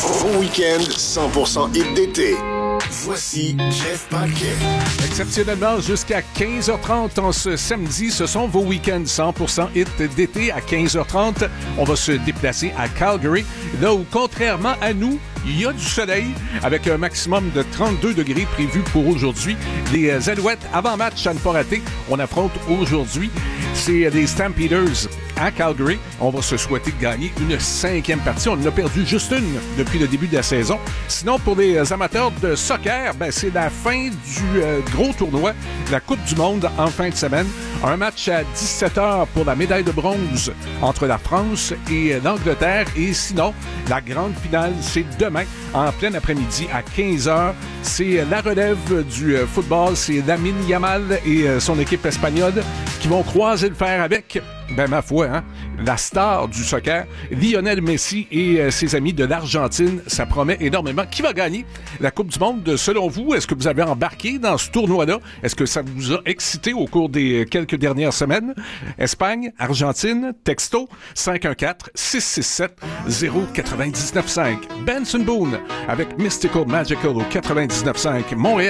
Vos week-ends 100% hit d'été. Voici Jeff Paquet. Exceptionnellement, jusqu'à 15h30 en ce samedi, ce sont vos week-ends 100% hit d'été. À 15h30, on va se déplacer à Calgary, là où, contrairement à nous, il y a du soleil avec un maximum de 32 degrés prévu pour aujourd'hui. Les Alouettes, avant-match à ne pas rater, on affronte aujourd'hui. C'est les Stampeders à Calgary. On va se souhaiter de gagner une 5e partie. On en a perdu juste une depuis le début de la saison. Sinon, pour les amateurs de soccer, c'est la fin du gros tournoi, la Coupe du Monde en fin de semaine. Un match à 17h pour la médaille de bronze entre la France et l'Angleterre. Et sinon, la grande finale, c'est demain, en plein après-midi, à 15h. C'est la relève du football. C'est Lamine Yamal et son équipe espagnole qui vont croiser le fer avec, ma foi, la star du soccer, Lionel Messi et ses amis de l'Argentine. Ça promet énormément. Qui va gagner la Coupe du Monde, selon vous? Est-ce que vous avez embarqué dans ce tournoi-là? Est-ce que ça vous a excité au cours des quelques dernières semaines? Espagne, Argentine, texto 514-667-0995. Benson Boone avec Mystical Magical au 99.5 Montréal.